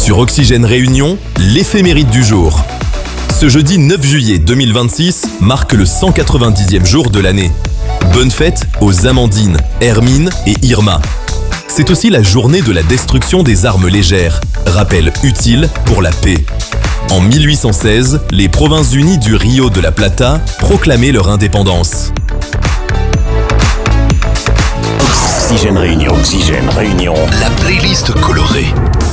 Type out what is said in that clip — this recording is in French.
Sur Oxygène Réunion, l'éphéméride du jour. Ce jeudi 9 juillet 2026 marque le 190e jour de l'année. Bonne fête aux Amandine, Hermine et Irma. C'est aussi la journée de la destruction des armes légères, rappel utile pour la paix. En 1816, les Provinces-Unies du Rio de la Plata proclamaient leur indépendance. Oxygène Réunion, la playlist colorée.